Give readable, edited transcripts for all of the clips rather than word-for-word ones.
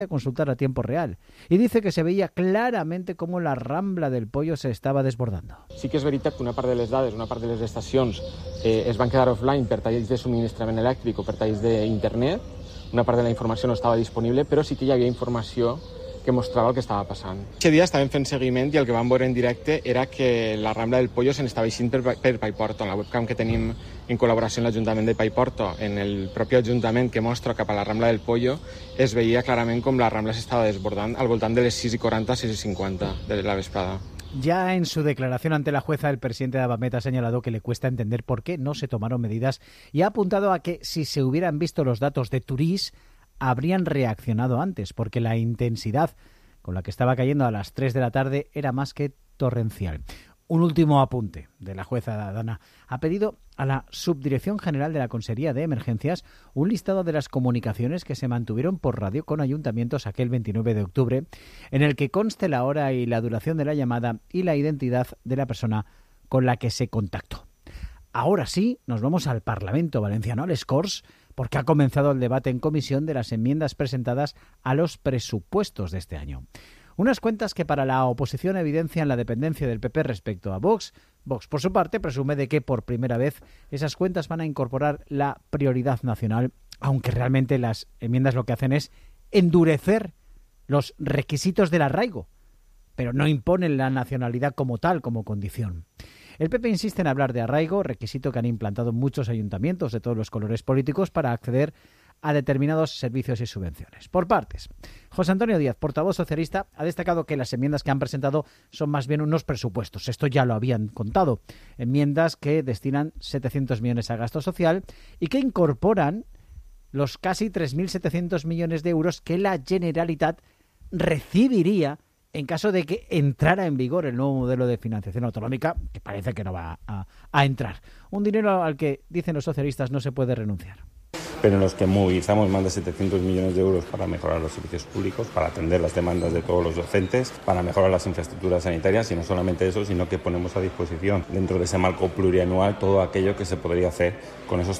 a consultar a tiempo real y dice que se veía claramente cómo la Rambla del Pollo se estava desbordando. Sí que és veritat que una part de les dades, una part de les estacions es van quedar offline per talls de subministrament elèctric o per talls d'internet. Una part de la informació no estava disponible, però sí que hi havia informació que mostrava el que estava passant. Aquest dia estàvem fent seguiment i el que vam veure en directe era que la Rambla del Pollo se n'estava eixint per Paiporto. En la webcam que tenim en col·laboració amb l'Ajuntament de Paiporto, en el propi Ajuntament que mostra cap a la Rambla del Pollo, es veia clarament com la Rambla s'estava desbordant al voltant de les 6:40, 6:50 de la vesprada. Ya en su declaración ante la jueza, el presidente de Avamet ha señalado que le cuesta entender por qué no se tomaron medidas y ha apuntado a que si se hubieran visto los datos de Turís, habrían reaccionado antes, porque la intensidad con la que estaba cayendo a las 3 de la tarde era más que torrencial. Un último apunte de la jueza Dana. Ha pedido a la Subdirección General de la Consejería de Emergencias un listado de las comunicaciones que se mantuvieron por radio con ayuntamientos aquel 29 de octubre, en el que conste la hora y la duración de la llamada y la identidad de la persona con la que se contactó. Ahora sí, nos vamos al Parlamento valenciano, a les Corts, porque ha comenzado el debate en comisión de las enmiendas presentadas a los presupuestos de este año. Unas cuentas que para la oposición evidencian la dependencia del PP respecto a Vox. Vox, por su parte, presume de que por primera vez esas cuentas van a incorporar la prioridad nacional, aunque realmente las enmiendas lo que hacen es endurecer los requisitos del arraigo, pero no imponen la nacionalidad como tal, como condición. El PP insiste en hablar de arraigo, requisito que han implantado muchos ayuntamientos de todos los colores políticos para acceder a determinados servicios y subvenciones. Por partes, José Antonio Díaz, portavoz socialista, ha destacado que las enmiendas que han presentado son más bien unos presupuestos. Esto ya lo habían contado. Enmiendas que destinan 700 millones a gasto social y que incorporan los casi 3.700 millones de euros que la Generalitat recibiría en caso de que entrara en vigor el nuevo modelo de financiación autonómica, que parece que no va a entrar. Un dinero al que, dicen los socialistas, no se puede renunciar. Pero en los que movilizamos más de 700 millones de euros para mejorar los servicios públicos, para atender las demandas de todos los docentes, para mejorar las infraestructuras sanitarias, y no solamente eso, sino que ponemos a disposición dentro de ese marco plurianual todo aquello que se podría hacer con esos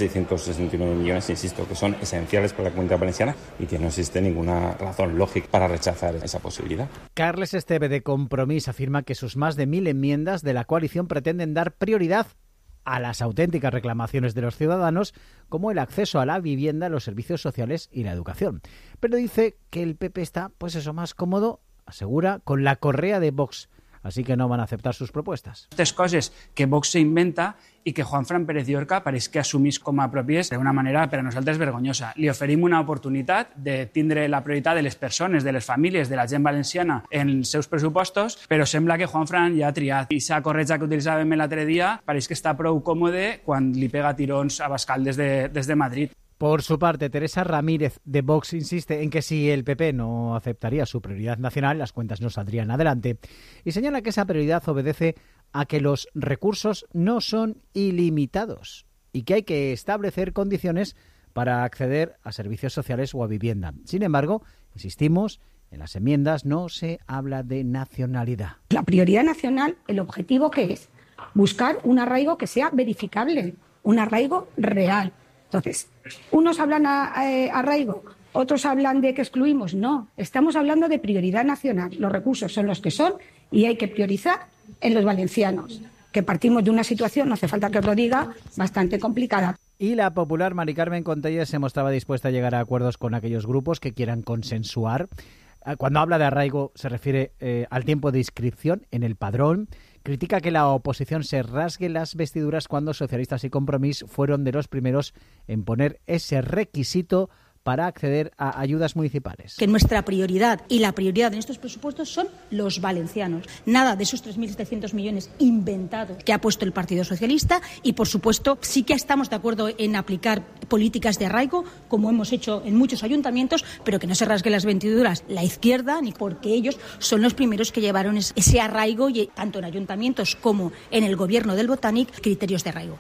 3.669 millones, insisto, que son esenciales para la Comunidad Valenciana y que no existe ninguna razón lógica para rechazar esa posibilidad. Carles Esteve, de Compromís, afirma que sus más de 1.000 enmiendas de la coalición pretenden dar prioridad a las auténticas reclamaciones de los ciudadanos, como el acceso a la vivienda, los servicios sociales y la educación. Pero dice que el PP está, pues eso, más cómodo, asegura, con la correa de Vox. Así que no van a aceptar sus propuestes. Aquestes coses que Vox s'inventa i que Juanfran Pérez Llorca pareix que assumís com a pròpies d'una manera per a nosaltres vergonyosa. Li oferim una oportunitat de tindre la prioritat de les persones, de les famílies, de la gent valenciana en els seus pressupostos, però sembla que Juanfran ja ha triat. I esa corretja que utilitzàvem l'altre dia pareix que està prou còmode quan li pega tirons a Bascal des de Madrid. Por su parte, Teresa Ramírez, de Vox, insiste en que si el PP no aceptaría su prioridad nacional, las cuentas no saldrían adelante, y señala que esa prioridad obedece a que los recursos no son ilimitados y que hay que establecer condiciones para acceder a servicios sociales o a vivienda. Sin embargo, insistimos, en las enmiendas no se habla de nacionalidad. La prioridad nacional, el objetivo que es buscar un arraigo que sea verificable, un arraigo real. Entonces, unos hablan arraigo, otros hablan de que excluimos. No, estamos hablando de prioridad nacional. Los recursos son los que son y hay que priorizar en los valencianos, que partimos de una situación, no hace falta que os lo diga, bastante complicada. Y la popular Mari Carmen Contelles se mostraba dispuesta a llegar a acuerdos con aquellos grupos que quieran consensuar. Cuando habla de arraigo se refiere al tiempo de inscripción en el padrón. Critica que la oposición se rasgue las vestiduras cuando Socialistas y Compromís fueron de los primeros en poner ese requisito para acceder a ayudas municipales. Que nuestra prioridad y la prioridad en estos presupuestos son los valencianos. Nada de esos 3.700 millones inventados que ha puesto el Partido Socialista y, por supuesto, sí que estamos de acuerdo en aplicar políticas de arraigo, como hemos hecho en muchos ayuntamientos, pero que no se rasgue las vestiduras la izquierda, ni porque ellos son los primeros que llevaron ese arraigo, y tanto en ayuntamientos como en el gobierno del Botánic, criterios de arraigo.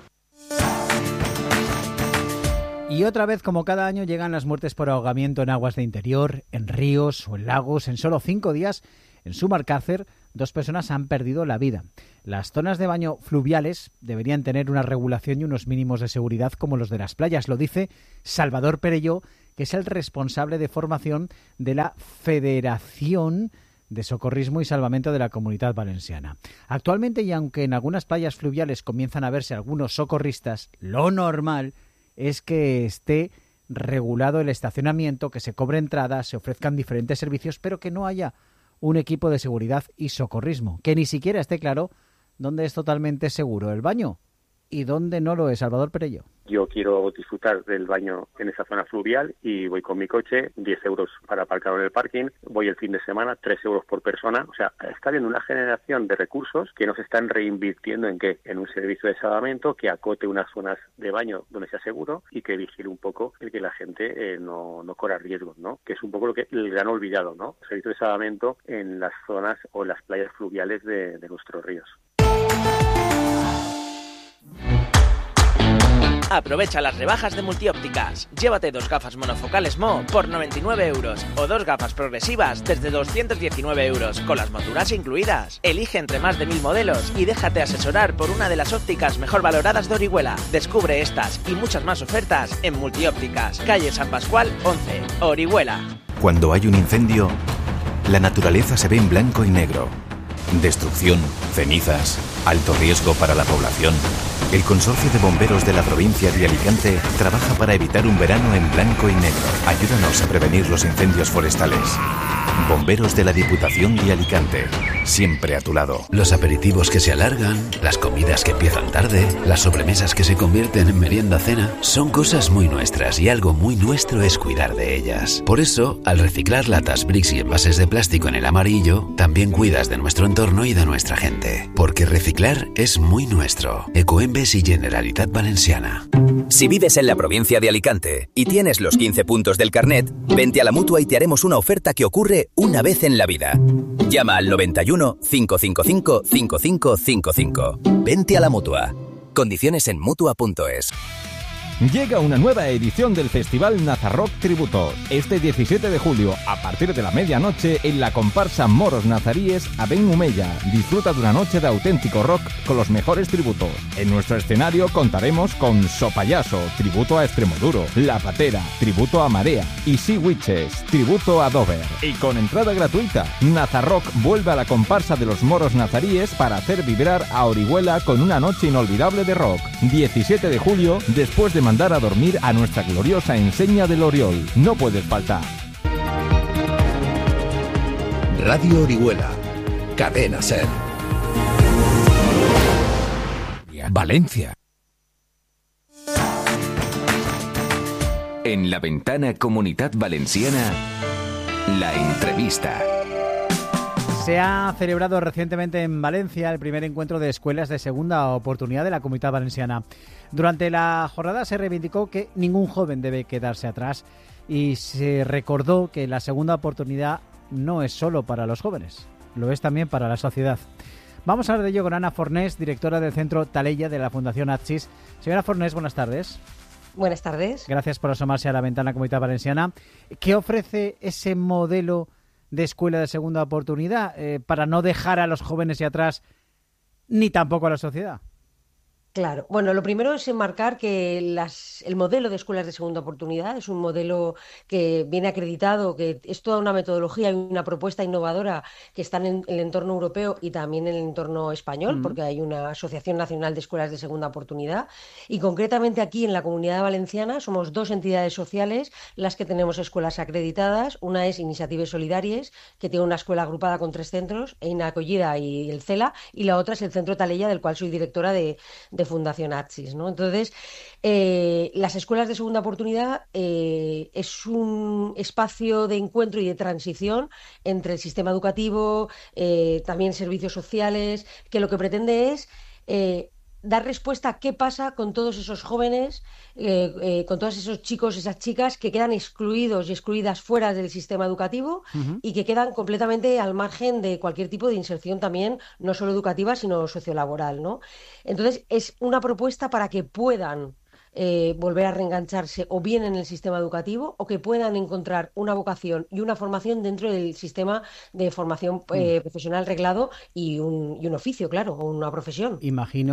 Y otra vez, como cada año, llegan las muertes por ahogamiento en aguas de interior, en ríos o en lagos. En solo 5 días, en Sumacàrcer, 2 personas han perdido la vida. Las zonas de baño fluviales deberían tener una regulación y unos mínimos de seguridad como los de las playas. Lo dice Salvador Perelló, que es el responsable de formación de la Federación de Socorrismo y Salvamento de la Comunitat Valenciana. Actualmente, y aunque en algunas playas fluviales comienzan a verse algunos socorristas, lo normal es que esté regulado el estacionamiento, que se cobre entrada, se ofrezcan diferentes servicios, pero que no haya un equipo de seguridad y socorrismo, que ni siquiera esté claro dónde es totalmente seguro el baño y dónde no lo es. Salvador Perello. Yo quiero disfrutar del baño en esa zona fluvial y voy con mi coche, 10 euros para aparcarlo en el parking, voy el fin de semana, 3 euros por persona. O sea, está habiendo una generación de recursos que nos están reinvirtiendo ¿en qué? En un servicio de salvamento que acote unas zonas de baño donde sea seguro y que vigile un poco el que la gente no corra riesgos, ¿no? Que es un poco lo que el gran olvidado, ¿no? Servicio de salvamento en las zonas o en las playas fluviales de nuestros ríos. Aprovecha las rebajas de Multiópticas. Llévate 2 gafas monofocales Mo por 99 euros o 2 gafas progresivas desde 219 euros con las monturas incluidas. Elige entre más de 1000 modelos y déjate asesorar por una de las ópticas mejor valoradas de Orihuela. Descubre estas y muchas más ofertas en Multiópticas, calle San Pascual 11, Orihuela. Cuando hay un incendio, la naturaleza se ve en blanco y negro. Destrucción, cenizas, alto riesgo para la población. El Consorcio de Bomberos de la provincia de Alicante trabaja para evitar un verano en blanco y negro. Ayúdanos a prevenir los incendios forestales. Bomberos de la Diputación de Alicante, siempre a tu lado. Los aperitivos que se alargan, las comidas que empiezan tarde, las sobremesas que se convierten en merienda-cena, son cosas muy nuestras y algo muy nuestro es cuidar de ellas. Por eso, al reciclar latas, bricks y envases de plástico en el amarillo, también cuidas de nuestro entorno y de nuestra gente. Porque reciclar es muy nuestro. Ecoembes y Generalitat Valenciana. Si vives en la provincia de Alicante y tienes los 15 puntos del carnet, vente a la Mutua y te haremos una oferta que ocurre una vez en la vida. Llama al 91 555 5555. Vente a la Mutua. Condiciones en Mutua.es. Llega una nueva edición del Festival Nazarrock Tributo. Este 17 de julio, a partir de la medianoche, en la comparsa Moros Nazaríes a Ben Humella. Disfruta de una noche de auténtico rock con los mejores tributos. En nuestro escenario contaremos con Sopayaso, tributo a Extremoduro, La Patera, tributo a Marea y Sea Witches, tributo a Dover. Y con entrada gratuita, Nazarrock vuelve a la comparsa de los Moros Nazaríes para hacer vibrar a Orihuela con una noche inolvidable de rock. 17 de julio, después de mandar a dormir a nuestra gloriosa enseña del Oriol. No puedes faltar. Radio Orihuela, Cadena SER. Valencia. En la ventana Comunitat Valenciana, la entrevista. Se ha celebrado recientemente en Valencia el primer encuentro de escuelas de segunda oportunidad de la Comunitat Valenciana. Durante la jornada se reivindicó que ningún joven debe quedarse atrás y se recordó que la segunda oportunidad no es solo para los jóvenes, lo es también para la sociedad. Vamos a hablar de ello con Ana Fornés, directora del Centro Taleya de la Fundación Atxis. Señora Fornés, buenas tardes. Buenas tardes. Gracias por asomarse a la ventana Comunitat Valenciana. ¿Qué ofrece ese modelo de escuela de segunda oportunidad para no dejar a los jóvenes atrás ni tampoco a la sociedad? Claro. Bueno, lo primero es enmarcar que el modelo de escuelas de segunda oportunidad es un modelo que viene acreditado, que es toda una metodología y una propuesta innovadora que están en el entorno europeo y también en el entorno español, porque hay una Asociación Nacional de Escuelas de Segunda Oportunidad. Y concretamente aquí en la Comunidad Valenciana somos 2 entidades sociales las que tenemos escuelas acreditadas. Una es Iniciatives Solidàries, que tiene una escuela agrupada con 3 centros, Eina Acollida y el CELA, y la otra es el Centro Taleya, del cual soy directora de Fundación Atxis, ¿no? Entonces, las escuelas de segunda oportunidad es un espacio de encuentro y de transición entre el sistema educativo, también servicios sociales, que lo que pretende es dar respuesta a qué pasa con todos esos jóvenes, con todos esos chicos, esas chicas que quedan excluidos y excluidas fuera del sistema educativo y que quedan completamente al margen de cualquier tipo de inserción también, no solo educativa, sino sociolaboral, ¿no? Entonces, es una propuesta para que puedan volver a reengancharse o bien en el sistema educativo o que puedan encontrar una vocación y una formación dentro del sistema de formación profesional reglado y un oficio, claro, o una profesión. Imagino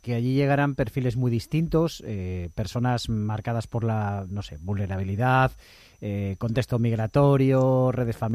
que allí llegarán perfiles muy distintos, personas marcadas por la, no sé, vulnerabilidad, contexto migratorio, redes familiares.